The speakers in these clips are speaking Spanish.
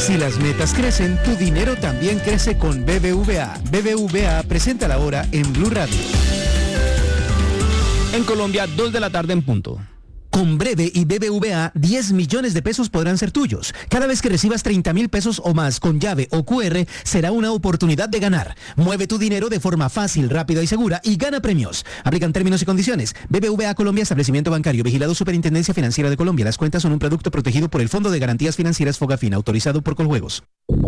Si las metas crecen, tu dinero también crece con BBVA. BBVA presenta la hora en Blue Radio. En Colombia, 2 de la tarde en punto. Con Breve y BBVA, 10 millones de pesos podrán ser tuyos. Cada vez que recibas 30.000 pesos o más con llave o QR, será una oportunidad de ganar. Mueve tu dinero de forma fácil, rápida y segura y gana premios. Aplican términos y condiciones. BBVA Colombia, establecimiento bancario, vigilado Superintendencia Financiera de Colombia. Las cuentas son un producto protegido por el Fondo de Garantías Financieras Fogafín, autorizado por Coljuegos.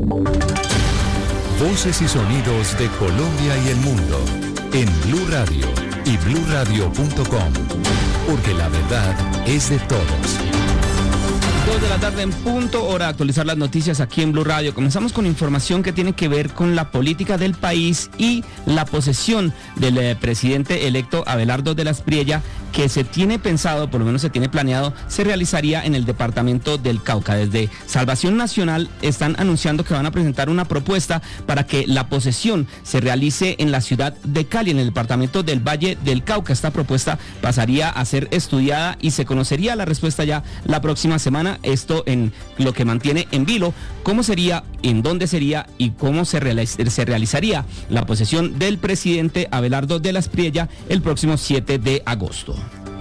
Voces y sonidos de Colombia y el mundo en Blue Radio y bluradio.com. Porque la verdad es de todos. 2 de la tarde en punto, hora de actualizar las noticias aquí en Blue Radio. Comenzamos con información que tiene que ver con la política del país y la posesión del presidente electo Abelardo de la Espriella, que se tiene pensado, por lo menos se tiene planeado, se realizaría en el departamento del Cauca. Desde Salvación Nacional están anunciando que van a presentar una propuesta para que la posesión se realice en la ciudad de Cali, en el departamento del Valle del Cauca. Esta propuesta pasaría a ser estudiada y se conocería la respuesta ya la próxima semana. Esto en lo que mantiene en vilo cómo sería, en dónde sería y cómo se realizaría la posesión del presidente Abelardo de la Espriella el próximo 7 de agosto.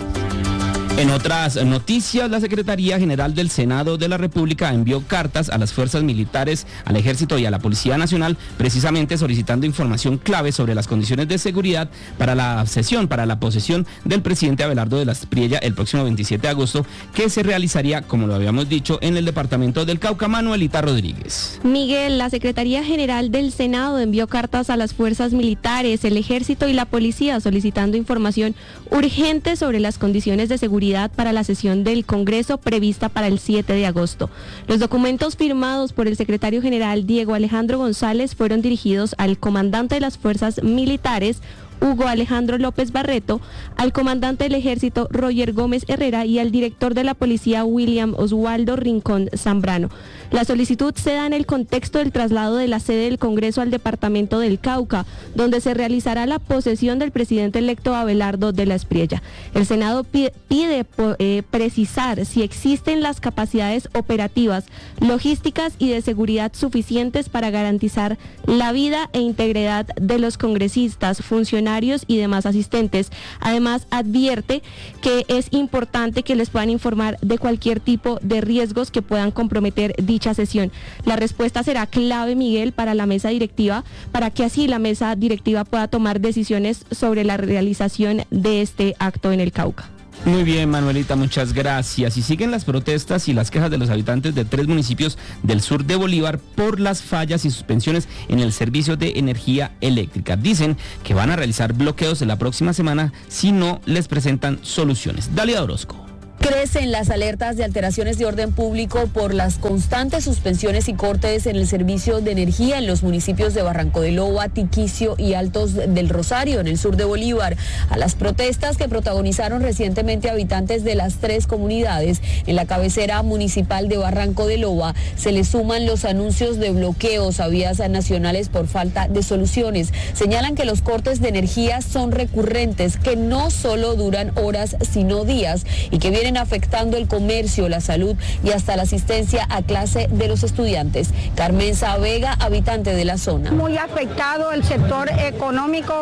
En otras noticias, la Secretaría General del Senado de la República envió cartas a las fuerzas militares, al Ejército y a la Policía Nacional, precisamente solicitando información clave sobre las condiciones de seguridad para la posesión del presidente Abelardo de la Espriella el próximo 27 de agosto, que se realizaría, como lo habíamos dicho, en el departamento del Cauca. Manuelita Rodríguez. Miguel, la Secretaría General del Senado envió cartas a las fuerzas militares, el Ejército y la Policía solicitando información urgente sobre las condiciones de seguridad para la sesión del Congreso prevista para el 7 de agosto. Los documentos firmados por el secretario general Diego Alejandro González fueron dirigidos al comandante de las fuerzas militares, Hugo Alejandro López Barreto, al comandante del Ejército Roger Gómez Herrera y al director de la Policía William Oswaldo Rincón Zambrano. La solicitud se da en el contexto del traslado de la sede del Congreso al departamento del Cauca, donde se realizará la posesión del presidente electo Abelardo de la Espriella. El Senado pide precisar si existen las capacidades operativas, logísticas y de seguridad suficientes para garantizar la vida e integridad de los congresistas, funcionarios y demás asistentes. Además, advierte que es importante que les puedan informar de cualquier tipo de riesgos que puedan comprometer dicha sesión. La respuesta será clave, Miguel, para la mesa directiva, para que así la mesa directiva pueda tomar decisiones sobre la realización de este acto en el Cauca. Muy bien, Manuelita, muchas gracias. Y siguen las protestas y las quejas de los habitantes de 3 municipios del sur de Bolívar por las fallas y suspensiones en el servicio de energía eléctrica. Dicen que van a realizar bloqueos en la próxima semana si no les presentan soluciones. Dalia Orozco. Crecen las alertas de alteraciones de orden público por las constantes suspensiones y cortes en el servicio de energía en los municipios de Barranco de Loba, Tiquicio y Altos del Rosario, en el sur de Bolívar. A las protestas que protagonizaron recientemente habitantes de las 3 comunidades en la cabecera municipal de Barranco de Loba, se le suman los anuncios de bloqueos a vías nacionales por falta de soluciones. Señalan que los cortes de energía son recurrentes, que no solo duran horas, sino días, y que vienen afectando el comercio, la salud y hasta la asistencia a clase de los estudiantes. Carmen Vega, habitante de la zona. Muy afectado el sector económico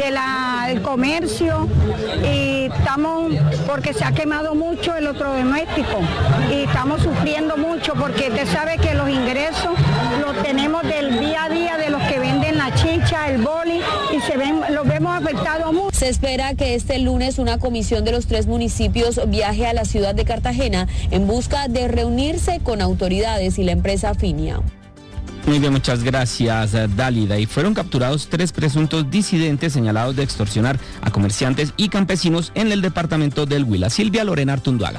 del comercio y estamos, porque se ha quemado mucho el electrodoméstico y estamos sufriendo mucho porque usted sabe que los ingresos los tenemos del día a día de los que venden la chicha, el boli y los vemos afectados mucho. Se espera que este lunes una comisión de los 3 municipios viaje a la ciudad de Cartagena en busca de reunirse con autoridades y la empresa Finia. Muy bien, muchas gracias, Dálida. Y fueron capturados 3 presuntos disidentes señalados de extorsionar a comerciantes y campesinos en el departamento del Huila. Silvia Lorena Artunduaga.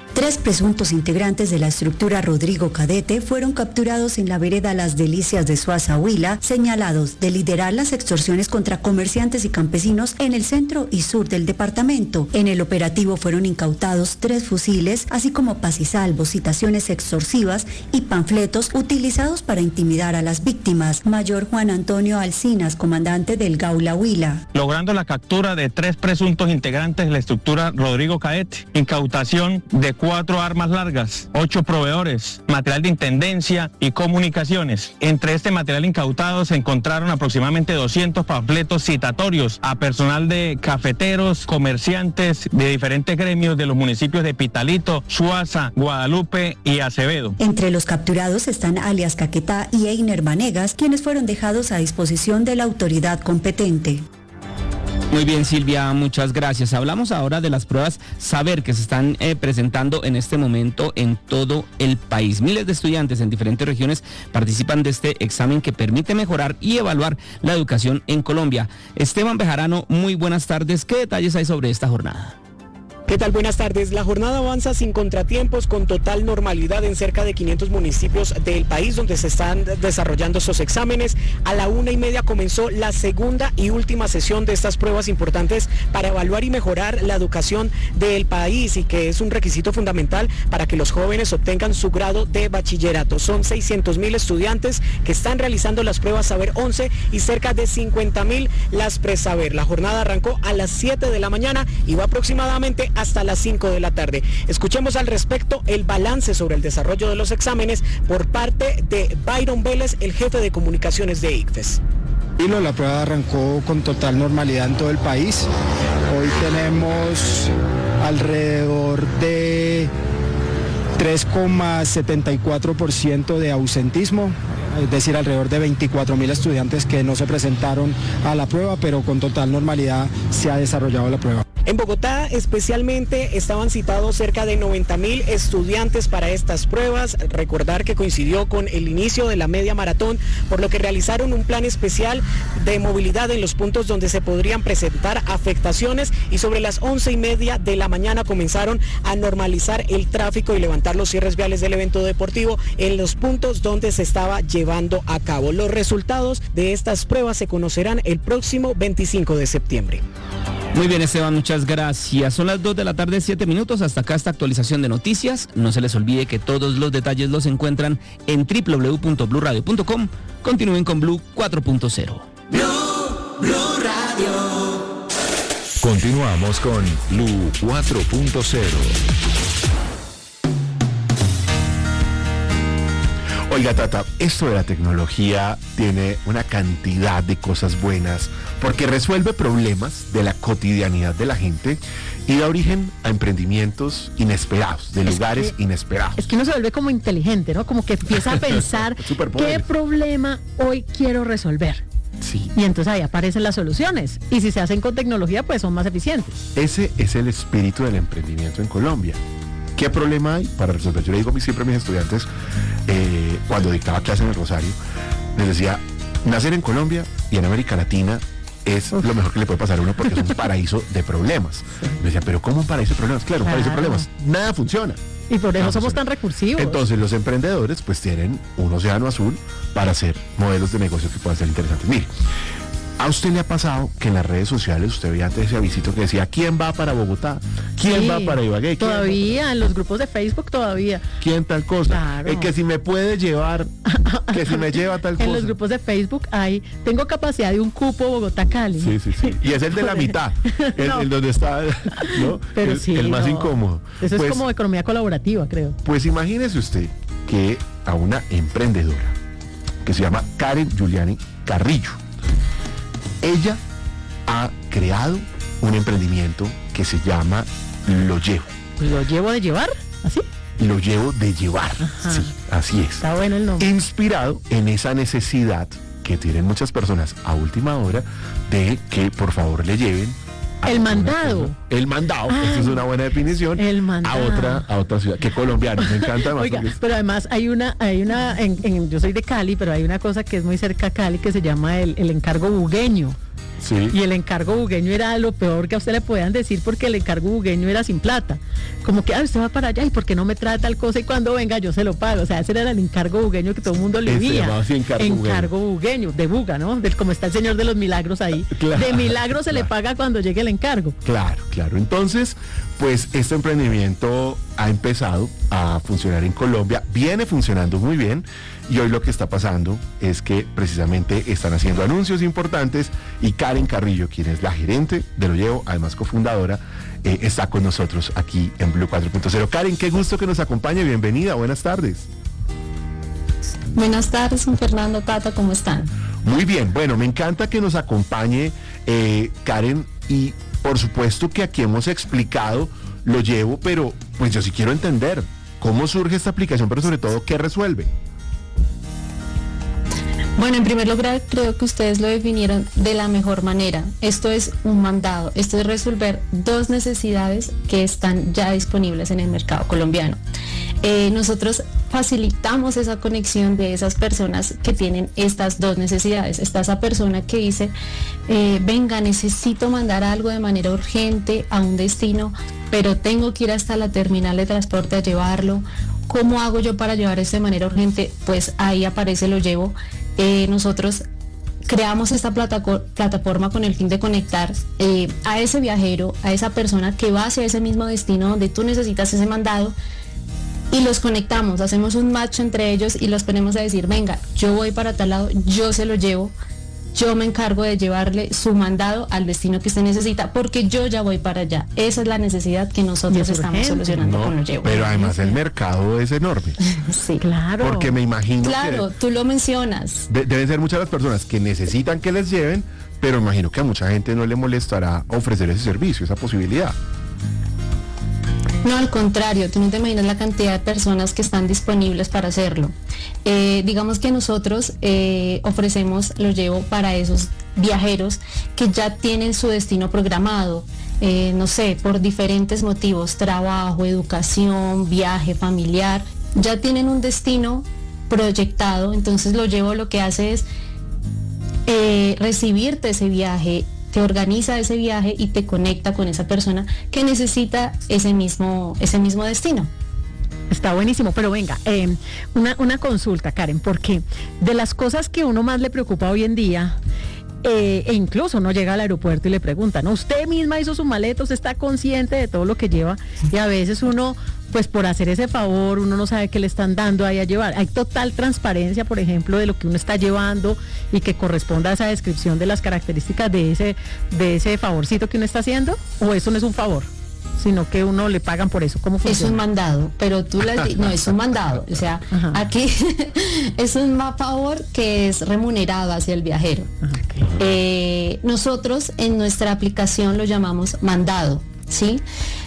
3 presuntos integrantes de la estructura Rodrigo Cadete fueron capturados en la vereda Las Delicias de Suaza, Huila, señalados de liderar las extorsiones contra comerciantes y campesinos en el centro y sur del departamento. En el operativo fueron incautados 3 fusiles, así como paz-y-salvos, citaciones extorsivas y panfletos utilizados para intimidar a las víctimas. Mayor Juan Antonio Alcinas, comandante del Gaula Huila. Logrando la captura de 3 presuntos integrantes de la estructura Rodrigo Cadete, incautación de 4 armas largas, 8 proveedores, material de intendencia y comunicaciones. Entre este material incautado se encontraron aproximadamente 200 panfletos citatorios a personal de cafeteros, comerciantes de diferentes gremios de los municipios de Pitalito, Suaza, Guadalupe y Acevedo. Entre los capturados están alias Caquetá y Einer Vanegas, quienes fueron dejados a disposición de la autoridad competente. Muy bien, Silvia, muchas gracias. Hablamos ahora de las pruebas Saber que se están presentando en este momento en todo el país. Miles de estudiantes en diferentes regiones participan de este examen que permite mejorar y evaluar la educación en Colombia. Esteban Bejarano, muy buenas tardes. ¿Qué detalles hay sobre esta jornada? ¿Qué tal? Buenas tardes. La jornada avanza sin contratiempos, con total normalidad en cerca de 500 municipios del país donde se están desarrollando estos exámenes. A la 1:30 comenzó la segunda y última sesión de estas pruebas importantes para evaluar y mejorar la educación del país y que es un requisito fundamental para que los jóvenes obtengan su grado de bachillerato. Son 600.000 estudiantes que están realizando las pruebas Saber 11 y cerca de 50.000 las Presaber. La jornada arrancó a las 7 de la mañana y va aproximadamente hasta las 5 de la tarde. Escuchemos al respecto el balance sobre el desarrollo de los exámenes por parte de Byron Vélez, el jefe de comunicaciones de ICFES. La prueba arrancó con total normalidad en todo el país. Hoy tenemos alrededor de 3,74% de ausentismo, es decir, alrededor de 24.000 estudiantes que no se presentaron a la prueba, pero con total normalidad se ha desarrollado la prueba. En Bogotá especialmente estaban citados cerca de 90.000 estudiantes para estas pruebas. Recordar que coincidió con el inicio de la media maratón, por lo que realizaron un plan especial de movilidad en los puntos donde se podrían presentar afectaciones y sobre las 11:30 de la mañana comenzaron a normalizar el tráfico y levantar los cierres viales del evento deportivo en los puntos donde se estaba llevando a cabo. Los resultados de estas pruebas se conocerán el próximo 25 de septiembre. Muy bien, Esteban, muchas gracias. Son las 2 de la tarde, 7 minutos. Hasta acá esta actualización de noticias. No se les olvide que todos los detalles los encuentran en www.bluradio.com. Continúen con Blue 4.0. Blue Radio. Continuamos con Blue 4.0. Oiga, Tata, esto de la tecnología tiene una cantidad de cosas buenas porque resuelve problemas de la cotidianidad de la gente y da origen a emprendimientos inesperados, de lugares inesperados. Es que uno se vuelve como inteligente, ¿no? Como que empieza a pensar qué problema hoy quiero resolver. Sí. Y entonces ahí aparecen las soluciones. Y si se hacen con tecnología, pues son más eficientes. Ese es el espíritu del emprendimiento en Colombia. ¿Qué problema hay para resolver? Yo le digo siempre a mis estudiantes, cuando dictaba clase en el Rosario, les decía, nacer en Colombia y en América Latina es lo mejor que le puede pasar a uno porque es un paraíso de problemas. Me decía, pero ¿cómo un paraíso de problemas? Claro, un paraíso de problemas. Nada funciona. Y por eso somos tan recursivos. Entonces los emprendedores pues tienen un océano azul para hacer modelos de negocio que puedan ser interesantes. Mire, ¿a usted le ha pasado que en las redes sociales usted veía antes ese avisito que decía ¿quién va para Bogotá? ¿Quién va para Ibagué? Todavía, en los grupos de Facebook todavía. ¿Quién tal cosa? Claro. Que si me puede llevar, que si me lleva tal cosa. En los grupos de Facebook tengo capacidad de un cupo Bogotá-Cali. Sí. Y es el de la mitad, el donde está, ¿no? Pero el más incómodo. Eso es como economía colaborativa, creo. Pues imagínese usted que a una emprendedora que se llama Karen Giuliani Carrillo, ella ha creado un emprendimiento que se llama Lo Llevo. ¿Lo llevo de llevar? ¿Así? Lo llevo de llevar. Ajá. Sí, así es. Está bueno el nombre. Inspirado en esa necesidad que tienen muchas personas a última hora de que por favor le lleven el mandado. El mandado, esa es una buena definición. El mandado. A otra ciudad, que colombiano, me encanta más. Oiga, pero además hay una yo soy de Cali, pero hay una cosa que es muy cerca a Cali que se llama el encargo bugueño. Sí. Y el encargo bugueño era lo peor que a usted le podían decir porque el encargo bugueño era sin plata. Como que, usted va para allá y ¿por qué no me trae tal cosa? Y cuando venga yo se lo pago. O sea, ese era el encargo bugueño que todo el mundo le veía. Encargo bugueño, de buga, ¿no? Como está el señor de los milagros ahí. Claro, de milagros se le paga cuando llegue el encargo. Claro. Entonces, pues este emprendimiento ha empezado a funcionar en Colombia, viene funcionando muy bien. Y hoy lo que está pasando es que precisamente están haciendo anuncios importantes y Karen Carrillo, quien es la gerente de Lo Llevo, además cofundadora, está con nosotros aquí en Blue 4.0. Karen, qué gusto que nos acompañe, bienvenida, buenas tardes. Buenas tardes, don Fernando, Tata, ¿cómo están? Muy bien, bueno, me encanta que nos acompañe Karen, y por supuesto que aquí hemos explicado Lo Llevo, pero pues yo sí quiero entender cómo surge esta aplicación, pero sobre todo, ¿qué resuelve? Bueno, en primer lugar, creo que ustedes lo definieron de la mejor manera. Esto es un mandado, esto es resolver dos necesidades que están ya disponibles en el mercado colombiano. Nosotros facilitamos esa conexión de esas personas que tienen estas dos necesidades. Está esa persona que dice, venga, necesito mandar algo de manera urgente a un destino, pero tengo que ir hasta la terminal de transporte a llevarlo. ¿Cómo hago yo para llevar esto de manera urgente? Pues ahí aparece Lo Llevo. Nosotros creamos esta plataforma con el fin de conectar a ese viajero, a esa persona que va hacia ese mismo destino donde tú necesitas ese mandado, y los conectamos, hacemos un match entre ellos y los ponemos a decir, venga, yo voy para tal lado, yo se lo llevo, yo me encargo de llevarle su mandado al destino que usted necesita, porque yo ya voy para allá. Esa es la necesidad que nosotros estamos solucionando con Lo Llevo. Pero además el mercado es enorme. Sí, claro. Porque me imagino claro, tú lo mencionas. Deben ser muchas las personas que necesitan que les lleven, pero imagino que a mucha gente no le molestará ofrecer ese servicio, esa posibilidad. No, al contrario, tú no te imaginas la cantidad de personas que están disponibles para hacerlo. Digamos que nosotros ofrecemos Lo Llevo para esos viajeros que ya tienen su destino programado, no sé, por diferentes motivos, trabajo, educación, viaje familiar, ya tienen un destino proyectado. Entonces Lo Llevo lo que hace es recibirte ese viaje, te organiza ese viaje y te conecta con esa persona que necesita ese mismo destino. Está buenísimo, pero venga, una consulta, Karen, porque de las cosas que uno más le preocupa hoy en día, e incluso uno llega al aeropuerto y le pregunta, ¿no? Usted misma hizo su maleta, usted está consciente de todo lo que lleva, y a veces uno, pues por hacer ese favor, uno no sabe qué le están dando ahí a llevar. Hay total transparencia, por ejemplo, de lo que uno está llevando y que corresponda a esa descripción de las características de ese favorcito que uno está haciendo, o eso no es un favor, sino que uno le pagan por eso. ¿Cómo funciona? Es un mandado, pero no, es un mandado. O sea, ajá, aquí es un favor que es remunerado hacia el viajero. Okay. Nosotros en nuestra aplicación lo llamamos mandado, ¿sí?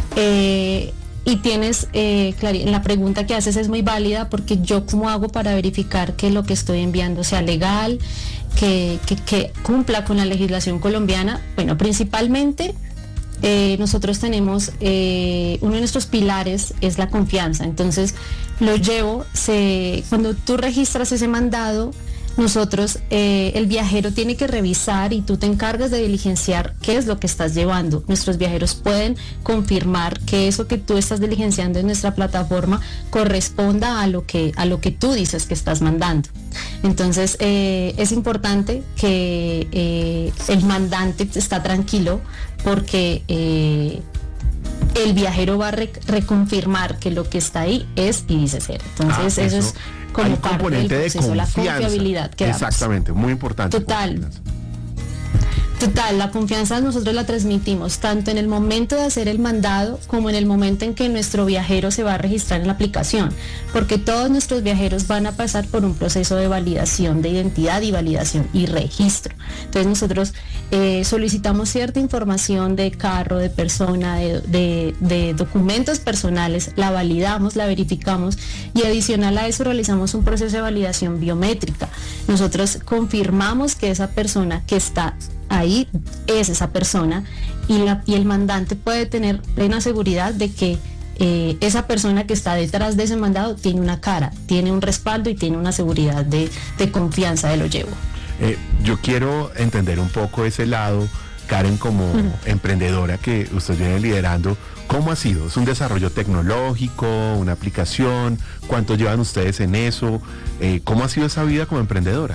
Y tienes, la pregunta que haces es muy válida, porque yo cómo hago para verificar que lo que estoy enviando sea legal, que cumpla con la legislación colombiana. Bueno, principalmente nosotros tenemos, uno de nuestros pilares es la confianza. Entonces Lo Llevo, cuando tú registras ese mandado, nosotros, el viajero tiene que revisar y tú te encargas de diligenciar qué es lo que estás llevando. Nuestros viajeros pueden confirmar que eso que tú estás diligenciando en nuestra plataforma corresponda a lo que tú dices que estás mandando. Entonces, es importante que el mandante está tranquilo, porque el viajero va a reconfirmar que lo que está ahí es y dice ser. Entonces, eso es como parte del proceso, la confiabilidad que damos. Exactamente, muy importante. Total, la confianza nosotros la transmitimos tanto en el momento de hacer el mandado como en el momento en que nuestro viajero se va a registrar en la aplicación, porque todos nuestros viajeros van a pasar por un proceso de validación de identidad y validación y registro. Entonces nosotros solicitamos cierta información de carro, de persona, de documentos personales, la validamos, la verificamos, y adicional a eso realizamos un proceso de validación biométrica. Nosotros confirmamos que esa persona que está ahí es esa persona, y el mandante puede tener plena seguridad de que esa persona que está detrás de ese mandado tiene una cara, tiene un respaldo y tiene una seguridad de confianza de Lo Llevo. Yo quiero entender un poco ese lado, Karen, como emprendedora que usted viene liderando. ¿Cómo ha sido? ¿Es un desarrollo tecnológico, una aplicación? ¿Cuánto llevan ustedes en eso? ¿Cómo ha sido esa vida como emprendedora?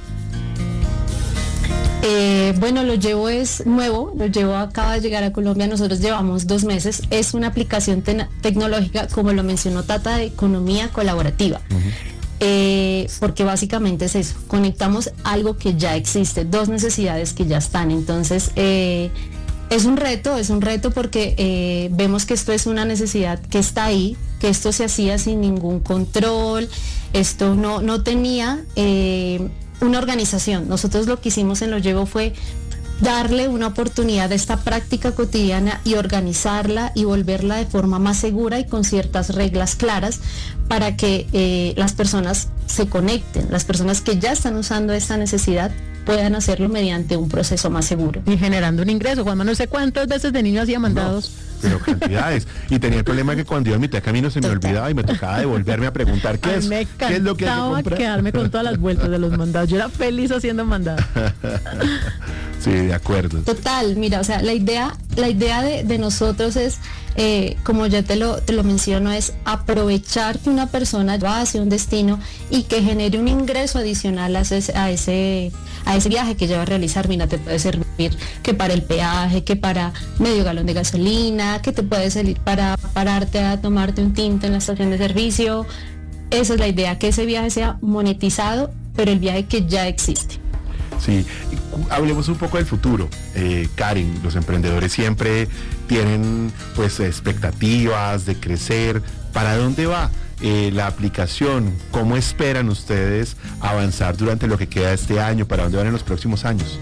Bueno, Lo Llevo es nuevo, Lo Llevo acaba de llegar a Colombia, nosotros llevamos 2 meses, es una aplicación tecnológica, como lo mencionó Tata, de economía colaborativa. Porque básicamente es eso, conectamos algo que ya existe, 2 necesidades que ya están. Entonces Es un reto porque vemos que esto es una necesidad que está ahí, que esto se hacía sin ningún control, esto no tenía una organización. Nosotros lo que hicimos en Lo Llevo fue darle una oportunidad a esta práctica cotidiana y organizarla y volverla de forma más segura y con ciertas reglas claras para que las personas se conecten, las personas que ya están usando esta necesidad puedan hacerlo mediante un proceso más seguro. Y generando un ingreso. Juanma, no sé cuántas veces de niño hacía mandados. No, pero cantidades. Y tenía el problema que cuando iba a mitad de camino se me olvidaba y me tocaba devolverme a preguntar qué es lo que hay que comprar. Quedarme con todas las vueltas de los mandados. Yo era feliz haciendo mandados. Sí, de acuerdo. Total, mira, o sea, la idea de nosotros es, como ya te lo menciono, es aprovechar que una persona va hacia un destino y que genere un ingreso adicional a ese viaje que ya va a realizar. Mira, te puede servir que para el peaje, que para medio galón de gasolina, que te puede servir para pararte a tomarte un tinto en la estación de servicio. Esa es la idea, que ese viaje sea monetizado, pero el viaje que ya existe. Sí, hablemos un poco del futuro. Karen, los emprendedores siempre tienen pues expectativas de crecer. ¿Para dónde va la aplicación? ¿Cómo esperan ustedes avanzar durante lo que queda de este año? ¿Para dónde van en los próximos años?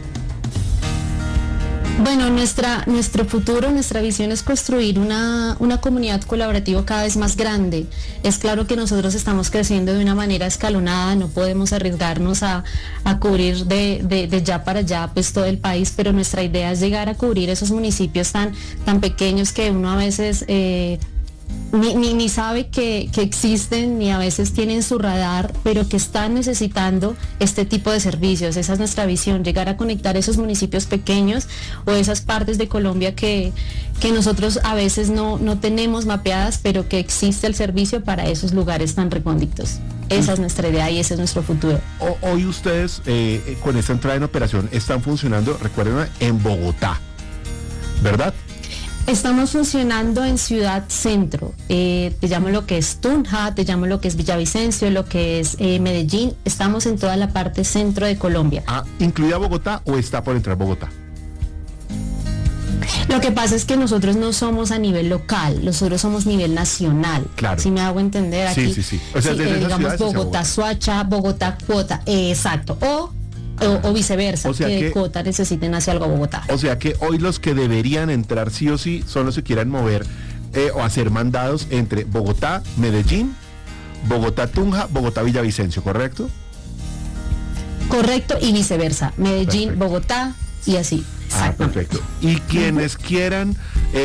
Bueno, nuestro futuro, nuestra visión es construir una comunidad colaborativa cada vez más grande. Es claro que nosotros estamos creciendo de una manera escalonada, no podemos arriesgarnos a cubrir de ya para allá pues todo el país, pero nuestra idea es llegar a cubrir esos municipios tan pequeños que uno a veces ni sabe que existen, ni a veces tienen su radar, pero que están necesitando este tipo de servicios. Esa es nuestra visión, llegar a conectar esos municipios pequeños o esas partes de Colombia que nosotros a veces no tenemos mapeadas, pero que existe el servicio para esos lugares tan recónditos. Esa es nuestra idea y ese es nuestro futuro. Hoy ustedes con esta entrada en operación están funcionando, recuerden, en Bogotá, ¿verdad? Estamos funcionando en Ciudad Centro, te llamo lo que es Tunja, te llamo lo que es Villavicencio, lo que es Medellín. Estamos en toda la parte centro de Colombia. ¿Incluida Bogotá o está por entrar Bogotá? Lo que pasa es que nosotros no somos a nivel local, nosotros somos nivel nacional. Claro. Si me hago entender aquí. Sí. O sea, digamos Bogotá, Soacha, Bogotá, Cuota, exacto. O viceversa, o sea que Cuota necesiten hacia algo a Bogotá. O sea que hoy los que deberían entrar sí o sí son los que quieran mover o hacer mandados entre Bogotá, Medellín, Bogotá, Tunja, Bogotá, Villavicencio, ¿correcto? Correcto, y viceversa, Medellín, perfecto. Bogotá y así. Perfecto. Y quienes quieran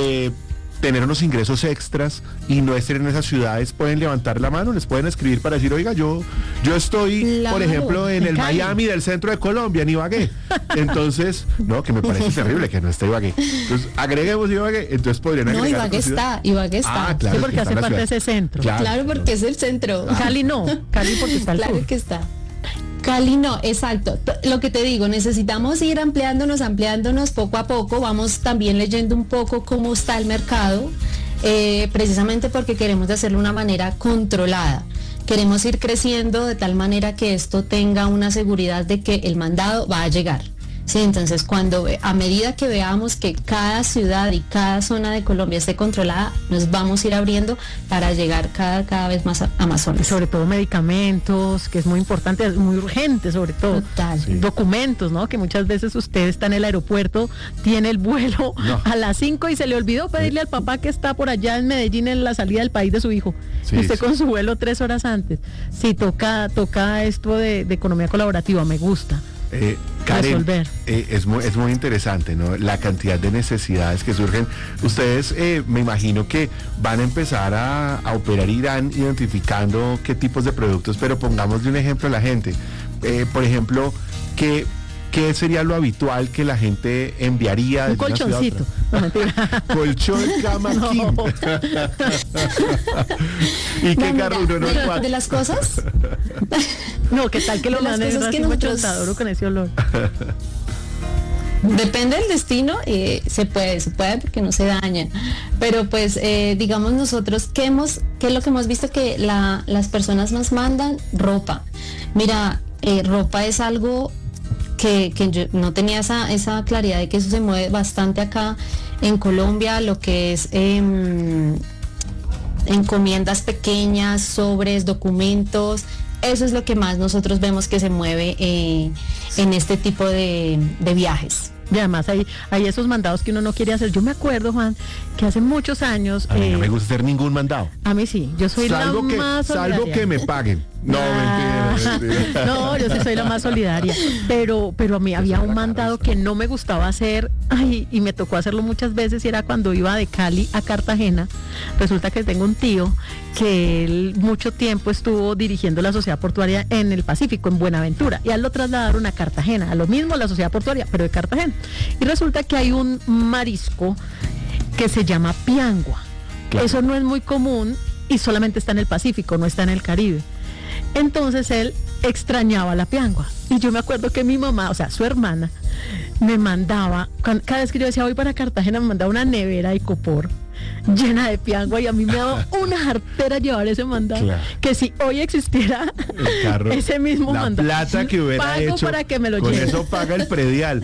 tener unos ingresos extras y no estén en esas ciudades, pueden levantar la mano, les pueden escribir para decir, oiga, yo estoy, por ejemplo, en el Miami del centro de Colombia, en Ibagué. Entonces, no, que me parece terrible que no esté Ibagué. Entonces, agreguemos Ibagué, entonces podrían agregar. No, Ibagué está. Claro, sí, porque hace parte de ese centro. Claro, porque es el centro. Cali no, Cali porque está al sur. Claro que está. Cali no, exacto. Lo que te digo, necesitamos ir ampliándonos poco a poco. Vamos también leyendo un poco cómo está el mercado, precisamente porque queremos hacerlo de una manera controlada. Queremos ir creciendo de tal manera que esto tenga una seguridad de que el mandado va a llegar. Sí, entonces a medida que veamos que cada ciudad y cada zona de Colombia esté controlada, nos vamos a ir abriendo para llegar cada vez más a Amazonas. Sobre todo medicamentos, que es muy importante, es muy urgente sobre todo. Total. Sí. Documentos, ¿no? Que muchas veces usted está en el aeropuerto, tiene el vuelo a las 5 y se le olvidó pedirle al papá que está por allá en Medellín en la salida del país de su hijo. Sí, y usted con su vuelo 3 horas antes. Sí, toca esto de economía colaborativa, me gusta. Karen, es muy interesante, ¿no? La cantidad de necesidades que surgen. Ustedes me imagino que van a empezar a operar, irán identificando qué tipos de productos, pero pongámosle un ejemplo a la gente. Por ejemplo, ¿qué sería lo habitual que la gente enviaría de una ciudad a otra? No, mentira. Colchón, cama, king. ¿Y qué carro uno no de las cosas? No, ¿qué tal que lo manden así nosotros... con ese olor? Depende del destino, se puede porque no se daña, pero pues digamos nosotros ¿qué es lo que hemos visto? Que las personas nos mandan ropa. Mira, ropa es algo que yo no tenía esa claridad de que eso se mueve bastante acá en Colombia, lo que es encomiendas pequeñas, sobres, documentos. Eso es lo que más nosotros vemos que se mueve en este tipo de viajes. Y además hay esos mandados que uno no quiere hacer. Yo me acuerdo, Juan, que hace muchos años... A mí no me gusta hacer ningún mandado. A mí sí, yo soy la más solidaria. Salvo que me paguen. No, mentira. No, yo sí soy la más solidaria. Pero a mí había un mandado que no me gustaba hacer, y me tocó hacerlo muchas veces, y era cuando iba de Cali a Cartagena. Resulta que tengo un tío que él mucho tiempo estuvo dirigiendo la sociedad portuaria en el Pacífico, en Buenaventura, y a él lo trasladaron a Cartagena, a lo mismo la sociedad portuaria, pero de Cartagena. Y resulta que hay un marisco que se llama piangua. Claro. Eso no es muy común y solamente está en el Pacífico, no está en el Caribe. Entonces él extrañaba la piangua. Y yo me acuerdo que mi mamá, o sea, su hermana, me mandaba, cada vez que yo decía voy para Cartagena, me mandaba una nevera de copor llena de piangua, y a mí me daba una jartera llevar ese mandado. Claro. Que si hoy existiera el carro, ese mismo la mandado, plata que hubiera hecho para que me lo con lleve. Eso paga el predial.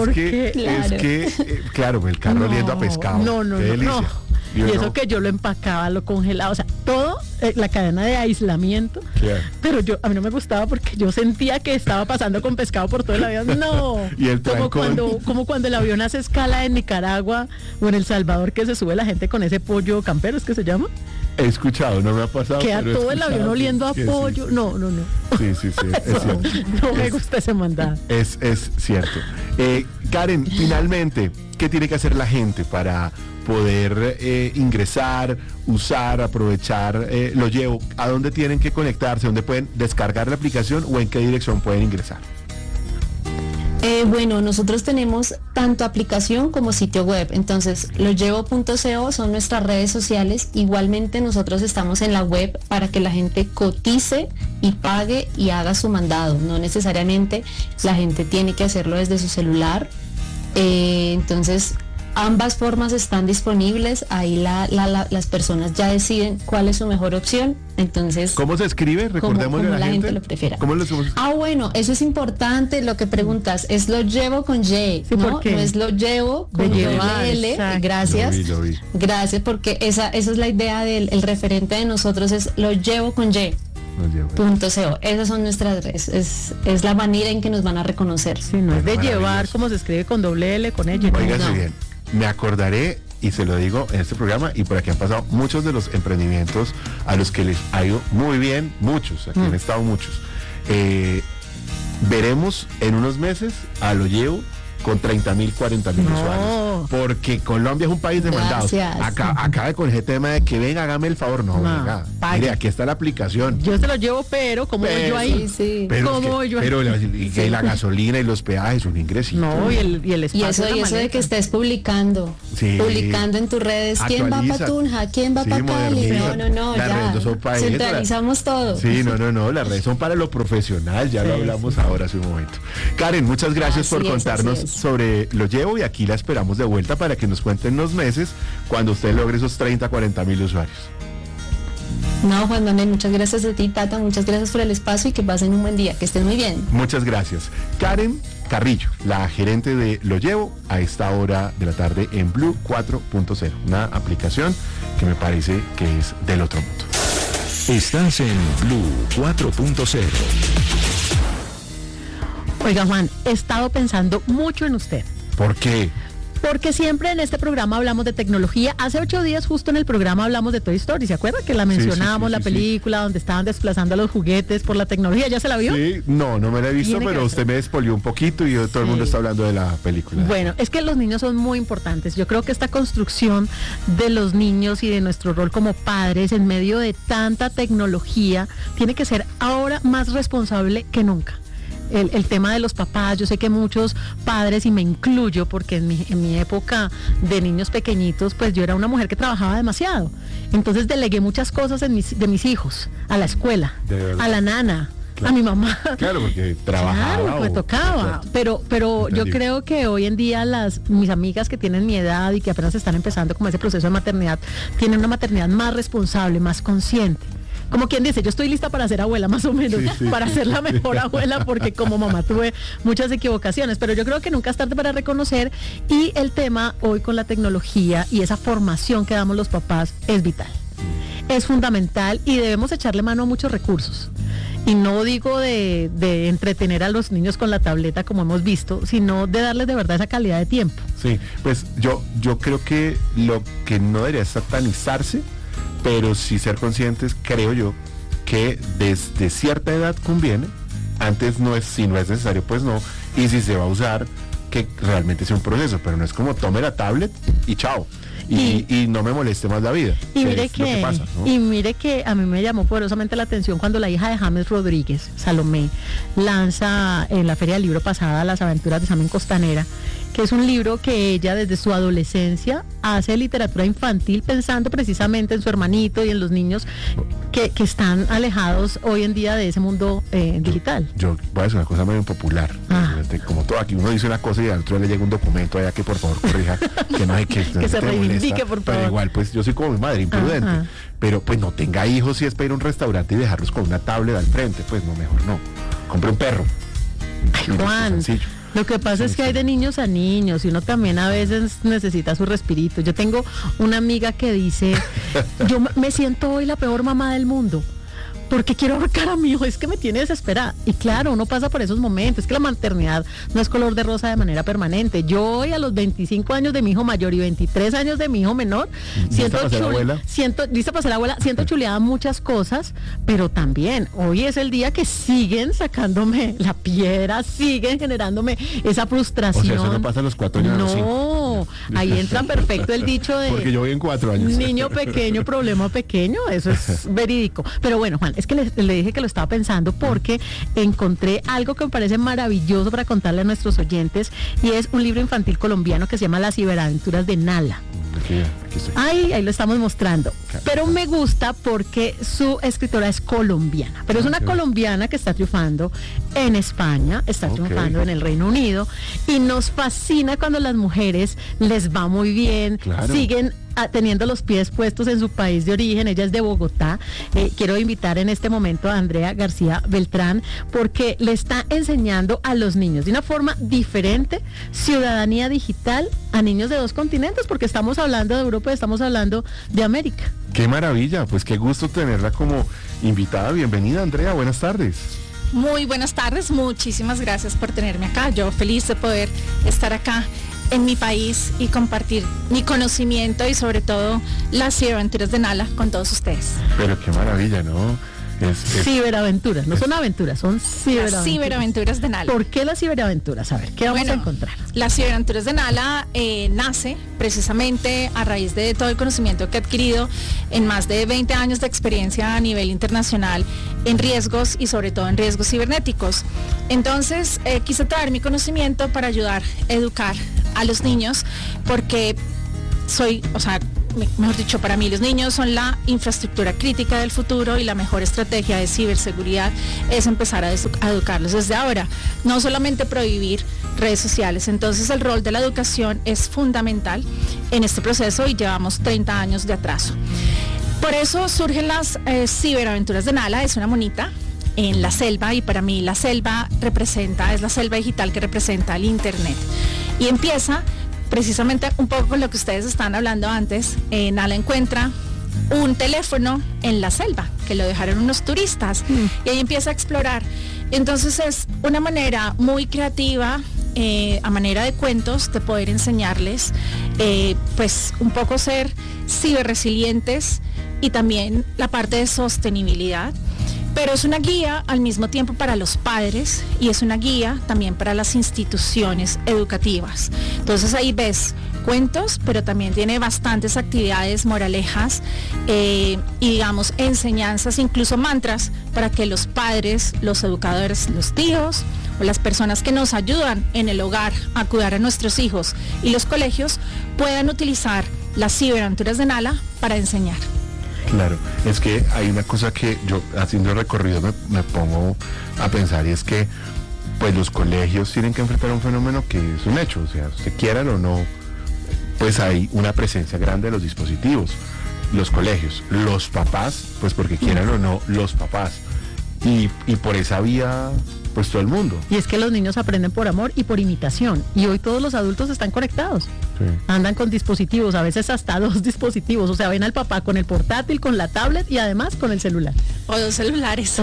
Claro, el carro oliendo a pescado. Qué delicia. Y eso que yo lo empacaba, lo congelaba, o sea, todo, la cadena de aislamiento. Claro. Pero a mí no me gustaba porque yo sentía que estaba pasando con pescado por todo el avión. No. Y el como cuando el avión hace escala en Nicaragua o en El Salvador, que se sube la gente con ese pollo campero, ¿es que se llama? He escuchado, no me ha pasado. Queda todo el avión oliendo a pollo. Sí. No. Sí, es cierto. No me gusta ese mandado. Es cierto. Karen, finalmente, ¿qué tiene que hacer la gente para poder ingresar, usar, aprovechar Lo Llevo? ¿A dónde tienen que conectarse? ¿Dónde pueden descargar la aplicación o en qué dirección pueden ingresar? Bueno, nosotros tenemos tanto aplicación como sitio web. Entonces, loyevo.co son nuestras redes sociales. Igualmente nosotros estamos en la web para que la gente cotice y pague y haga su mandado. No necesariamente la gente tiene que hacerlo desde su celular. Entonces, ambas formas están disponibles. Ahí las personas ya deciden cuál es su mejor opción. Entonces, ¿cómo se escribe? Recordémosle como a la gente lo prefiera. ¿Cómo lo hacemos? Bueno, eso es importante lo que preguntas. Es Lo Llevo con Y, sí, ¿no? No es Lo Llevo con L. Gracias. Lo vi. Gracias, porque esa es la idea del referente de nosotros, es Lo Llevo con Y. .co. Esas son nuestras redes. Es la manera en que nos van a reconocer. Sí, no es de llevar como se escribe con doble L, con ella. Óigase bien. Me acordaré, y se lo digo en este programa, y por aquí han pasado muchos de los emprendimientos a los que les ha ido muy bien, muchos, aquí han estado muchos. Veremos en unos meses a Lo Llevo con 30.000, 40.000 usuarios. Porque Colombia es un país de mandados. Acabe con ese tema de que venga, hágame el favor. No, venga. Mire, aquí está la aplicación. Yo se lo llevo, pero ¿cómo voy yo ahí? Sí. Pero la gasolina y los peajes, un ingreso. No, y el espacio. Y eso de que estés publicando en tus redes. ¿Quién va para Tunja? ¿Quién va para Cali? No, ya. Centralizamos todo. Sí, no, las redes son para lo profesional, ya lo hablamos ahora hace un momento. Karen, muchas gracias por contarnos sobre Lo Llevo, y aquí la esperamos de vuelta para que nos cuenten unos meses cuando usted logre esos 30, 40.000 usuarios. No, Juan Manuel, muchas gracias a ti, Tata, muchas gracias por el espacio y que pasen un buen día, que estén muy bien. Muchas gracias. Karen Carrillo, la gerente de Lo Llevo, a esta hora de la tarde en Blue 4.0, una aplicación que me parece que es del otro mundo. Estás en Blue 4.0. Oiga, Juan, he estado pensando mucho en usted. ¿Por qué? Porque siempre en este programa hablamos de tecnología. Hace 8 días justo en el programa hablamos de Toy Story, ¿se acuerda? Que la mencionábamos, la película donde estaban desplazando a los juguetes por la tecnología. ¿Ya se la vio? Sí, no me la he visto, pero usted me despolió un poquito y todo el mundo está hablando de la película. Bueno, es que los niños son muy importantes. Yo creo que esta construcción de los niños y de nuestro rol como padres en medio de tanta tecnología tiene que ser ahora más responsable que nunca. El tema de los papás, yo sé que muchos padres, y me incluyo porque en mi época de niños pequeñitos, pues yo era una mujer que trabajaba demasiado, entonces delegué muchas cosas de mis hijos, a la escuela, a la nana, a mi mamá. Claro, porque trabajaba. Claro, pues tocaba, pero yo creo que hoy en día mis amigas que tienen mi edad y que apenas están empezando como ese proceso de maternidad, tienen una maternidad más responsable, más consciente como quien dice, yo estoy lista para ser abuela, más o menos, para ser la mejor abuela, porque como mamá tuve muchas equivocaciones, pero yo creo que nunca es tarde para reconocer, y el tema hoy con la tecnología y esa formación que damos los papás es vital. Es fundamental y debemos echarle mano a muchos recursos. Y no digo de entretener a los niños con la tableta como hemos visto, sino de darles de verdad esa calidad de tiempo. Sí, pues yo creo que lo que no debería es satanizarse, pero sí ser conscientes, creo yo, que desde cierta edad conviene. Antes no es, si no es necesario, pues no. Y si se va a usar, que realmente sea un proceso, pero no es como tome la tablet y chao. Y no me moleste más la vida. Y mire que pasa, ¿no? Y mire que a mí me llamó poderosamente la atención cuando la hija de James Rodríguez, Salomé, lanza en la Feria del Libro pasada Las aventuras de Sam en Costanera, que es un libro que ella desde su adolescencia hace literatura infantil pensando precisamente en su hermanito y en los niños que están alejados hoy en día de ese mundo digital. Yo voy a decir una cosa medio impopular. Como todo aquí, uno dice una cosa y al otro le llega un documento allá que por favor corrija, que no hay que se reivindique, por favor. Pero igual, pues yo soy como mi madre, imprudente. Pero pues no tenga hijos si es para ir a un restaurante y dejarlos con una tablet al frente, pues no, mejor no. Compre un perro. Ay, Juan, lo que pasa es que hay de niños a niños y uno también a veces necesita su respirito. Yo tengo una amiga que dice, yo me siento hoy la peor mamá del mundo, porque quiero ahorcar a mi hijo, es que me tiene desesperada. Y claro, uno pasa por esos momentos, es que la maternidad no es color de rosa de manera permanente. Yo hoy a los 25 años de mi hijo mayor y 23 años de mi hijo menor, siento lista para ser abuela, siento chuleada muchas cosas, pero también hoy es el día que siguen sacándome la piedra, siguen generándome esa frustración. O sea, eso no pasa a los 4 años. No, ahí entra perfecto el dicho de... Porque yo voy en 4 años. Niño pequeño, problema pequeño, eso es verídico. Pero bueno, Juan, es que le dije que lo estaba pensando porque encontré algo que me parece maravilloso para contarle a nuestros oyentes, y es un libro infantil colombiano que se llama Las ciberaventuras de Nala. Ahí lo estamos mostrando. Pero me gusta porque su escritora es colombiana, pero es una colombiana que está triunfando en España, está triunfando en el Reino Unido, y nos fascina cuando las mujeres les va muy bien, siguen teniendo los pies puestos en su país de origen. Ella es de Bogotá. Quiero invitar en este momento a Andrea García Beltrán, porque le está enseñando a los niños de una forma diferente ciudadanía digital a niños de 2 continentes, porque estamos hablando de Europa y estamos hablando de América. Qué maravilla, pues qué gusto tenerla como invitada. Bienvenida, Andrea, buenas tardes. Muy buenas tardes, muchísimas gracias por tenerme acá. Yo feliz de poder estar acá en mi país y compartir mi conocimiento y sobre todo las ciberaventuras de Nala con todos ustedes. Pero qué maravilla, ¿no? Ciberaventuras, no son aventuras, son ciberaventuras. Las ciberaventuras de Nala. ¿Por qué las ciberaventuras? A ver, ¿qué vamos a encontrar? Las ciberaventuras de Nala nace precisamente a raíz de todo el conocimiento que he adquirido en más de 20 años de experiencia a nivel internacional en riesgos y sobre todo en riesgos cibernéticos. Entonces quise traer mi conocimiento para ayudar a educar a los niños, porque mejor dicho, para mí los niños son la infraestructura crítica del futuro, y la mejor estrategia de ciberseguridad es empezar a educarlos desde ahora, no solamente prohibir redes sociales. Entonces el rol de la educación es fundamental en este proceso y llevamos 30 años de atraso. Por eso surgen las ciberaventuras de Nala. Es una monita en la selva, y para mí la selva es la selva digital que representa el internet, y empieza precisamente un poco con lo que ustedes estaban hablando antes. Nala encuentra un teléfono en la selva que lo dejaron unos turistas y ahí empieza a explorar. Entonces es una manera muy creativa, a manera de cuentos, de poder enseñarles pues un poco ser ciberresilientes y también la parte de sostenibilidad. Pero es una guía al mismo tiempo para los padres y es una guía también para las instituciones educativas. Entonces ahí ves cuentos, pero también tiene bastantes actividades, moralejas y digamos enseñanzas, incluso mantras, para que los padres, los educadores, los tíos o las personas que nos ayudan en el hogar a cuidar a nuestros hijos y los colegios puedan utilizar las ciberaventuras de Nala para enseñar. Claro, es que hay una cosa que yo haciendo el recorrido me pongo a pensar, y es que pues los colegios tienen que enfrentar un fenómeno que es un hecho, o sea, se quieran o no, pues hay una presencia grande de los dispositivos. los colegios, los papás, pues porque quieran o no, los papás. Y por esa vía, pues todo el mundo. Y es que los niños aprenden por amor y por imitación. Y hoy todos los adultos están conectados. Sí. Andan con dispositivos, a veces hasta 2 dispositivos. O sea, ven al papá con el portátil, con la tablet y además con el celular. O 2 celulares.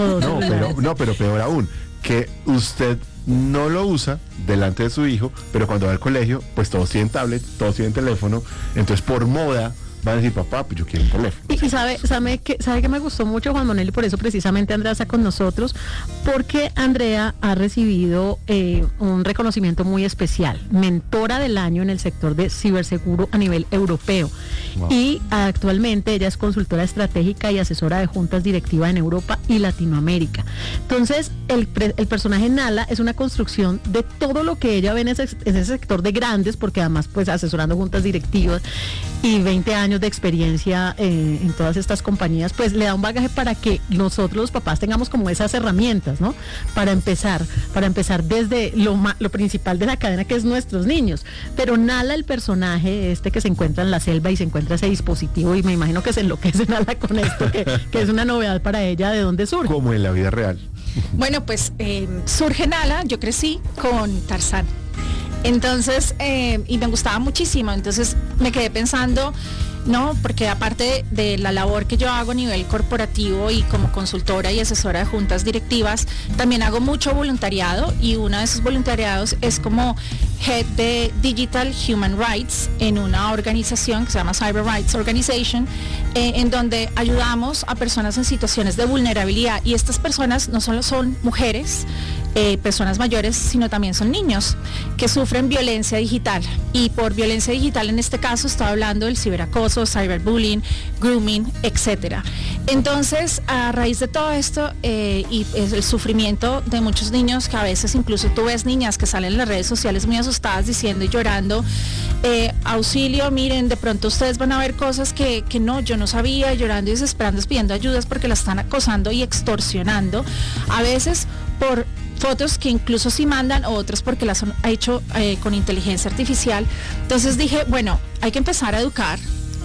Pero peor aún, que usted no lo usa delante de su hijo, pero cuando va al colegio, pues todos tienen tablet, todos tienen teléfono. Entonces, por moda, van a decir, papá, pues yo quiero un teléfono. Y sabe que me gustó mucho, Juan Manuel, y por eso precisamente Andrea está con nosotros, porque Andrea ha recibido un reconocimiento muy especial, mentora del año en el sector de ciberseguro a nivel europeo. Wow. Y actualmente ella es consultora estratégica y asesora de juntas directivas en Europa y Latinoamérica. Entonces, el personaje Nala es una construcción de todo lo que ella ve en ese sector de grandes, porque además pues asesorando juntas directivas y 20 años de experiencia en todas estas compañías, pues le da un bagaje para que nosotros los papás tengamos como esas herramientas, ¿no? Para empezar desde lo principal de la cadena, que es nuestros niños. Pero Nala, el personaje que se encuentra en la selva y se encuentra ese dispositivo, y me imagino que se enloquece Nala con esto, que es una novedad para ella. ¿De dónde surge? Como en la vida real. Bueno, pues surge Nala. Yo crecí con Tarzán. Entonces, y me gustaba muchísimo, entonces me quedé pensando, no, porque aparte de la labor que yo hago a nivel corporativo y como consultora y asesora de juntas directivas, también hago mucho voluntariado, y uno de esos voluntariados es como Head de Digital Human Rights en una organización que se llama Cyber Rights Organization, en donde ayudamos a personas en situaciones de vulnerabilidad, y estas personas no solo son mujeres, personas mayores, sino también son niños que sufren violencia digital, y por violencia digital en este caso estoy hablando del ciberacoso, cyberbullying, grooming, etcétera. Entonces, a raíz de todo esto y es el sufrimiento de muchos niños, que a veces incluso tú ves niñas que salen en las redes sociales muy asustadas diciendo y llorando, auxilio, miren, de pronto ustedes van a ver cosas que no, yo no sabía, llorando y desesperando, pidiendo ayudas porque la están acosando y extorsionando, a veces por fotos que incluso sí mandan, o otras porque las han hecho con inteligencia artificial. Entonces dije, bueno, hay que empezar a educar.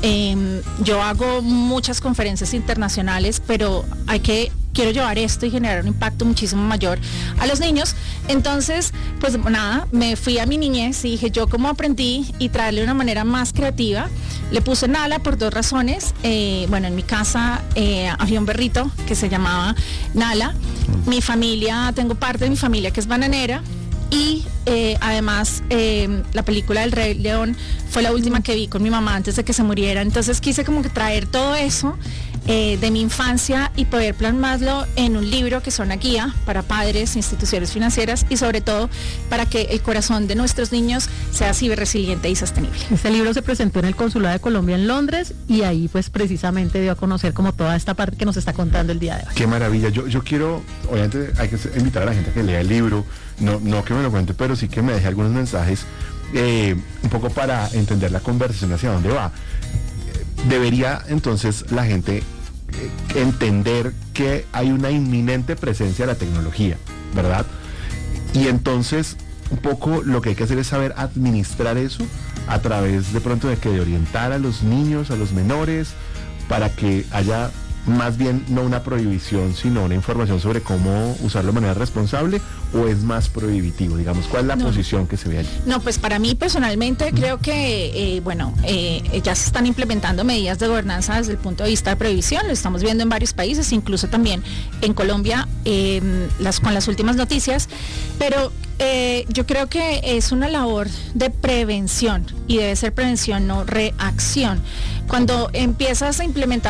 Yo hago muchas conferencias internacionales, pero quiero llevar esto y generar un impacto muchísimo mayor a los niños. Entonces, pues nada, me fui a mi niñez y dije, yo cómo aprendí, y traerle una manera más creativa. Le puse Nala por 2 razones. Bueno, en mi casa había un perrito que se llamaba Nala. Mi familia, tengo parte de mi familia que es bananera, y además la película del Rey León fue la última que vi con mi mamá antes de que se muriera. Entonces quise como que traer todo eso de mi infancia y poder plasmarlo en un libro que es una guía para padres, instituciones financieras, y sobre todo para que el corazón de nuestros niños sea ciberresiliente y sostenible. Este libro se presentó en el Consulado de Colombia en Londres, y ahí pues precisamente dio a conocer como toda esta parte que nos está contando el día de hoy. Qué maravilla. Yo quiero, obviamente hay que invitar a la gente a que lea el libro, no que me lo cuente, pero sí que me deje algunos mensajes un poco para entender la conversación hacia dónde va. Debería entonces la gente entender que hay una inminente presencia de la tecnología, ¿verdad? Y entonces un poco lo que hay que hacer es saber administrar eso a través de pronto de orientar a los niños, a los menores, para que haya más bien no una prohibición, sino una información sobre cómo usarlo de manera responsable, o es más prohibitivo, digamos, ¿cuál es la posición que se ve allí? No, pues para mí personalmente creo que, ya se están implementando medidas de gobernanza desde el punto de vista de prohibición, lo estamos viendo en varios países, incluso también en Colombia, con las últimas noticias, pero yo creo que es una labor de prevención, y debe ser prevención, no reacción. Cuando empiezas a implementar